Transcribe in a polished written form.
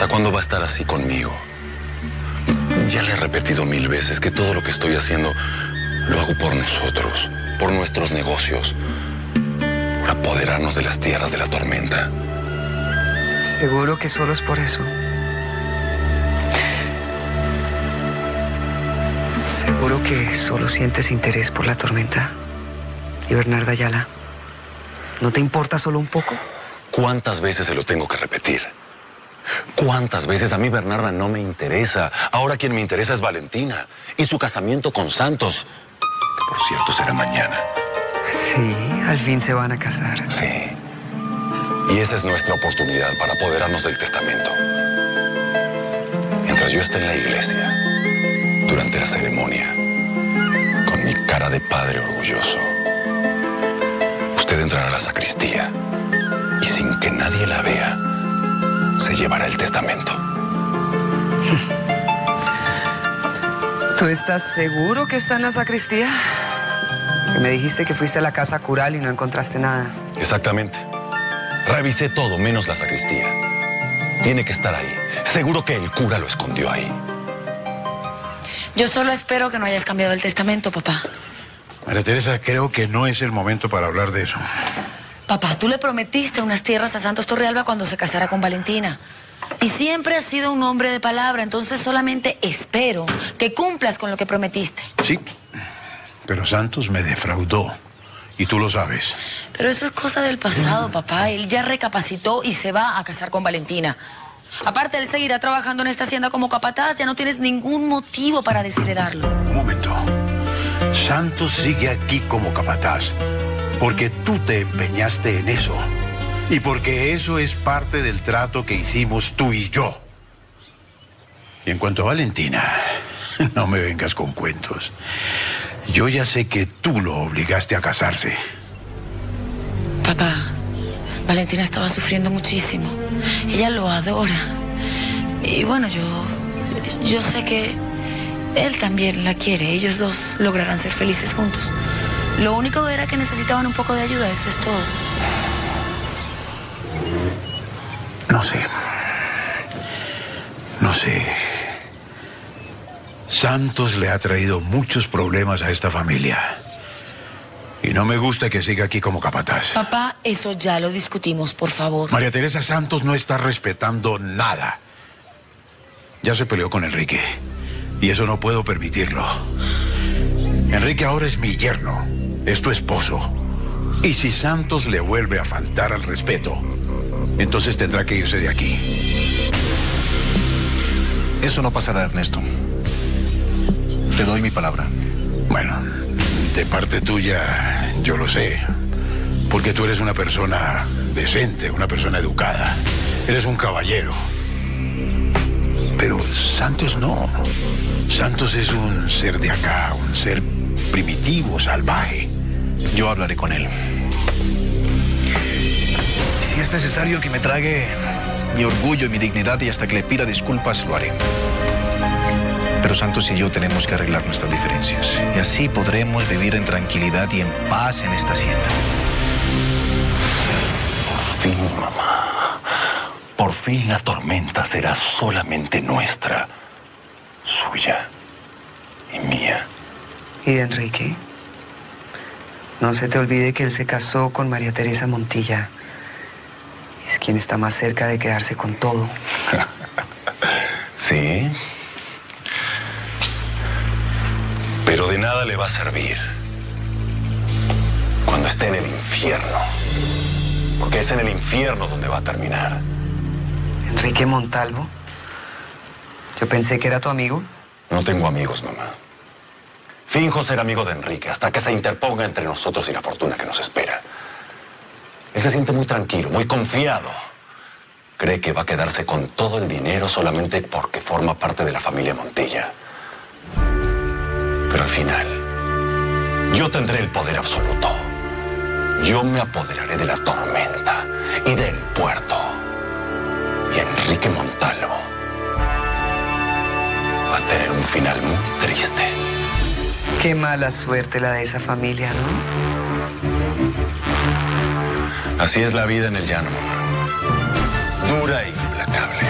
¿Hasta cuándo va a estar así conmigo? Ya le he repetido 1000 veces que todo lo que estoy haciendo lo hago por nosotros, por nuestros negocios, por apoderarnos de las tierras de la tormenta. ¿Seguro que solo es por eso? ¿Seguro que solo sientes interés por la tormenta? ¿Y Bernarda Ayala? ¿No te importa solo un poco? ¿Cuántas veces se lo tengo que repetir? ¿Cuántas veces? A mí Bernarda no me interesa. Ahora quien me interesa es Valentina y su casamiento con Santos, que por cierto será mañana. Sí, al fin se van a casar. Sí. Y esa es nuestra oportunidad para apoderarnos del testamento. Mientras yo esté en la iglesia, durante la ceremonia, con mi cara de padre orgulloso, usted entrará a la sacristía y sin que nadie la vea, se llevará el testamento. ¿Tú estás seguro que está en la sacristía? Que me dijiste que fuiste a la casa cural y no encontraste nada. Exactamente. Revisé todo, menos la sacristía. Tiene que estar ahí. Seguro que el cura lo escondió ahí. Yo solo espero que no hayas cambiado el testamento, papá. María Teresa, creo que no es el momento para hablar de eso. Papá, tú le prometiste unas tierras a Santos Torrealba cuando se casara con Valentina. Y siempre has sido un hombre de palabra, entonces solamente espero que cumplas con lo que prometiste. Sí, pero Santos me defraudó. Y tú lo sabes. Pero eso es cosa del pasado, papá. Él ya recapacitó y se va a casar con Valentina. Aparte, él seguirá trabajando en esta hacienda como capataz. Ya no tienes ningún motivo para desheredarlo. Un momento. Santos sigue aquí como capataz porque tú te empeñaste en eso. Y porque eso es parte del trato que hicimos tú y yo. Y en cuanto a Valentina, no me vengas con cuentos. Yo ya sé que tú lo obligaste a casarse. Papá, Valentina estaba sufriendo muchísimo. Ella lo adora. Y bueno, yo sé que él también la quiere. Ellos dos lograrán ser felices juntos. Lo único era que necesitaban un poco de ayuda, eso es todo. No sé. No sé. Santos le ha traído muchos problemas a esta familia. Y no me gusta que siga aquí como capataz. Papá, eso ya lo discutimos, por favor. María Teresa, Santos no está respetando nada. Ya se peleó con Enrique. Y eso no puedo permitirlo. Enrique ahora es mi yerno. Es tu esposo. Y si Santos le vuelve a faltar al respeto, entonces tendrá que irse de aquí. Eso no pasará, Ernesto. Te doy mi palabra. Bueno, de parte tuya, yo lo sé. Porque tú eres una persona decente, una persona educada. Eres un caballero. Pero Santos no. Santos es un ser de acá, un ser primitivo, salvaje. Yo hablaré con él. Si es necesario que me trague mi orgullo y mi dignidad y hasta que le pida disculpas, lo haré. Pero Santos y yo tenemos que arreglar nuestras diferencias. Y así podremos vivir en tranquilidad y en paz en esta hacienda. Por fin, mamá. Por fin la tormenta será solamente nuestra. Suya y mía. ¿Y de Enrique? No se te olvide que él se casó con María Teresa Montilla. Es quien está más cerca de quedarse con todo. Sí. Pero de nada le va a servir cuando esté en el infierno. Porque es en el infierno donde va a terminar. ¿Enrique Montalvo? Yo pensé que era tu amigo. No tengo amigos, mamá. Finjo ser amigo de Enrique hasta que se interponga entre nosotros y la fortuna que nos espera. Él se siente muy tranquilo, muy confiado. Cree que va a quedarse con todo el dinero solamente porque forma parte de la familia Montilla. Pero al final, yo tendré el poder absoluto. Yo me apoderaré de la tormenta y del puerto. Y Enrique Montalvo va a tener un final muy triste. Qué mala suerte la de esa familia, ¿no? Así es la vida en el llano, mamá. Dura y